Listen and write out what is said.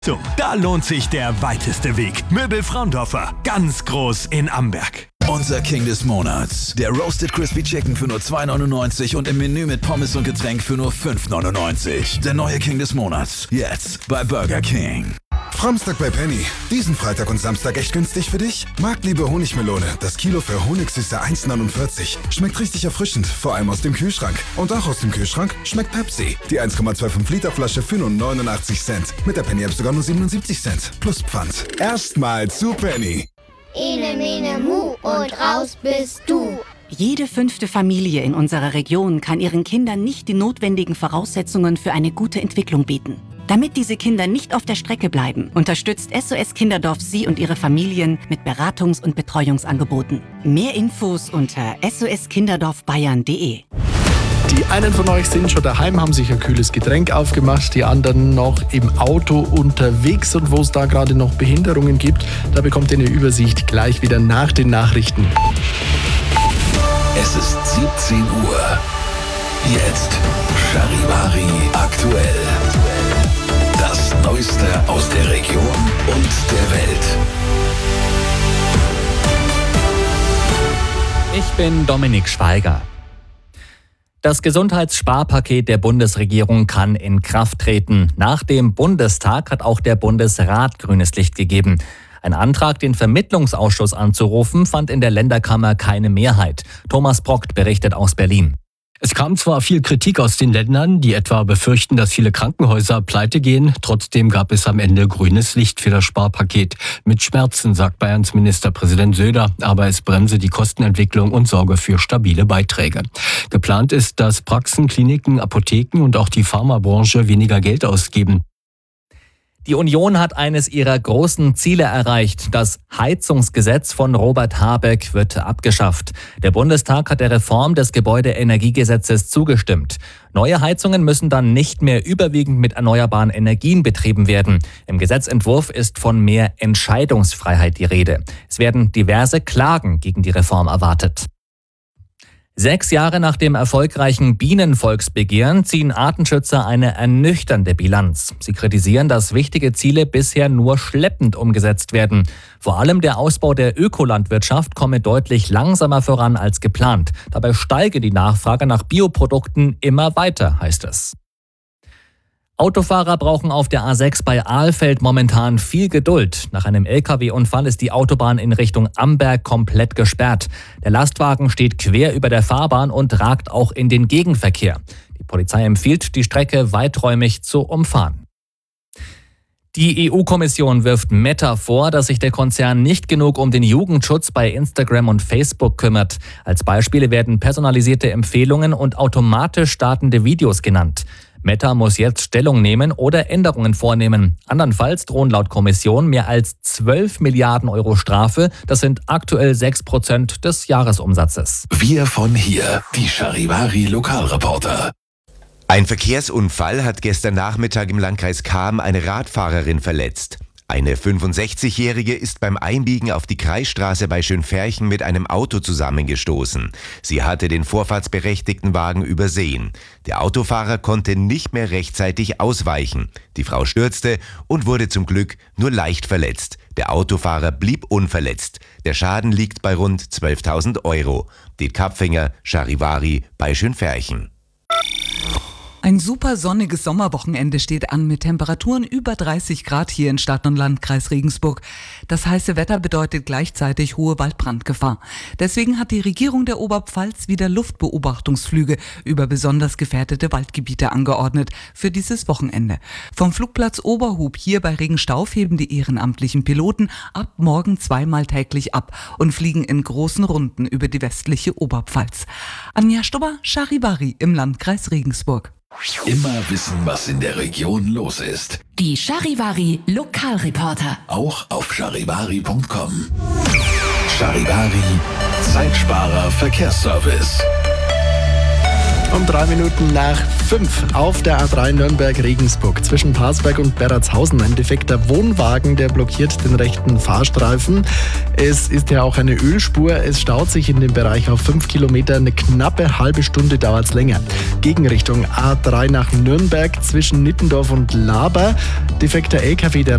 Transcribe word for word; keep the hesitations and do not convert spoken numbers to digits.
So, da lohnt sich der weiteste Weg. Möbel Fraundorfer, ganz groß in Amberg. Unser King des Monats. Der Roasted Crispy Chicken für nur zwei neunundneunzig und im Menü mit Pommes und Getränk für nur fünf neunundneunzig. Der neue King des Monats. Jetzt bei Burger King. Framstag bei Penny. Diesen Freitag und Samstag echt günstig für dich? Marktliebe Honigmelone. Das Kilo für Honigsüße eins neunundvierzig. Schmeckt richtig erfrischend, vor allem aus dem Kühlschrank. Und auch aus dem Kühlschrank schmeckt Pepsi. Die eins Komma fünfundzwanzig Liter Flasche für nur neunundachtzig Cent. Mit der Penny App sogar nur siebenundsiebzig Cent. Plus Pfand. Erstmal zu Penny. Ene, mene, mu und raus bist du. Jede fünfte Familie in unserer Region kann ihren Kindern nicht die notwendigen Voraussetzungen für eine gute Entwicklung bieten. Damit diese Kinder nicht auf der Strecke bleiben, unterstützt S O S Kinderdorf Sie und Ihre Familien mit Beratungs- und Betreuungsangeboten. Mehr Infos unter s o s kinderdorf bayern punkt de. Die einen von euch sind schon daheim, haben sich ein kühles Getränk aufgemacht, die anderen noch im Auto unterwegs. Und wo es da gerade noch Behinderungen gibt, da bekommt ihr eine Übersicht gleich wieder nach den Nachrichten. Es ist siebzehn Uhr. Jetzt Charivari aktuell. Das Neueste aus der Region und der Welt. Ich bin Dominik Schweiger. Das Gesundheitssparpaket der Bundesregierung kann in Kraft treten. Nach dem Bundestag hat auch der Bundesrat grünes Licht gegeben. Ein Antrag, den Vermittlungsausschuss anzurufen, fand in der Länderkammer keine Mehrheit. Thomas Brockt berichtet aus Berlin. Es kam zwar viel Kritik aus den Ländern, die etwa befürchten, dass viele Krankenhäuser pleite gehen. Trotzdem gab es am Ende grünes Licht für das Sparpaket. Mit Schmerzen, sagt Bayerns Ministerpräsident Söder, aber es bremse die Kostenentwicklung und sorge für stabile Beiträge. Geplant ist, dass Praxen, Kliniken, Apotheken und auch die Pharmabranche weniger Geld ausgeben. Die Union hat eines ihrer großen Ziele erreicht. Das Heizungsgesetz von Robert Habeck wird abgeschafft. Der Bundestag hat der Reform des Gebäudeenergiegesetzes zugestimmt. Neue Heizungen müssen dann nicht mehr überwiegend mit erneuerbaren Energien betrieben werden. Im Gesetzentwurf ist von mehr Entscheidungsfreiheit die Rede. Es werden diverse Klagen gegen die Reform erwartet. Sechs Jahre nach dem erfolgreichen Bienenvolksbegehren ziehen Artenschützer eine ernüchternde Bilanz. Sie kritisieren, dass wichtige Ziele bisher nur schleppend umgesetzt werden. Vor allem der Ausbau der Ökolandwirtschaft komme deutlich langsamer voran als geplant. Dabei steige die Nachfrage nach Bioprodukten immer weiter, heißt es. Autofahrer brauchen auf der A sechs bei Alfeld momentan viel Geduld. Nach einem L K W-Unfall ist die Autobahn in Richtung Amberg komplett gesperrt. Der Lastwagen steht quer über der Fahrbahn und ragt auch in den Gegenverkehr. Die Polizei empfiehlt, die Strecke weiträumig zu umfahren. Die E U-Kommission wirft Meta vor, dass sich der Konzern nicht genug um den Jugendschutz bei Instagram und Facebook kümmert. Als Beispiele werden personalisierte Empfehlungen und automatisch startende Videos genannt. Meta muss jetzt Stellung nehmen oder Änderungen vornehmen. Andernfalls drohen laut Kommission mehr als zwölf Milliarden Euro Strafe. Das sind aktuell sechs Prozent des Jahresumsatzes. Wir von hier, die Charivari Lokalreporter. Ein Verkehrsunfall hat gestern Nachmittag im Landkreis Cham eine Radfahrerin verletzt. Eine fünfundsechzigjährige ist beim Einbiegen auf die Kreisstraße bei Schönferchen mit einem Auto zusammengestoßen. Sie hatte den vorfahrtsberechtigten Wagen übersehen. Der Autofahrer konnte nicht mehr rechtzeitig ausweichen. Die Frau stürzte und wurde zum Glück nur leicht verletzt. Der Autofahrer blieb unverletzt. Der Schaden liegt bei rund zwölftausend Euro. Die Kapfinger Charivari bei Schönferchen. Ein super sonniges Sommerwochenende steht an mit Temperaturen über dreißig Grad hier in Stadt und Landkreis Regensburg. Das heiße Wetter bedeutet gleichzeitig hohe Waldbrandgefahr. Deswegen hat die Regierung der Oberpfalz wieder Luftbeobachtungsflüge über besonders gefährdete Waldgebiete angeordnet für dieses Wochenende. Vom Flugplatz Oberhub hier bei Regenstauf heben die ehrenamtlichen Piloten ab morgen zweimal täglich ab und fliegen in großen Runden über die westliche Oberpfalz. Anja Stubber, Charivari im Landkreis Regensburg. Immer wissen, was in der Region los ist. Die Charivari Lokalreporter. Auch auf charivari punkt com. Charivari, Zeitsparer Verkehrsservice. Um drei Minuten nach fünf auf der A drei Nürnberg-Regensburg zwischen Parsberg und Berratshausen. Ein defekter Wohnwagen, der blockiert den rechten Fahrstreifen. Es ist ja auch eine Ölspur. Es staut sich in dem Bereich auf fünf Kilometer. Eine knappe halbe Stunde dauert es länger. Gegenrichtung A drei nach Nürnberg zwischen Nittendorf und Laber. Defekter L K W, der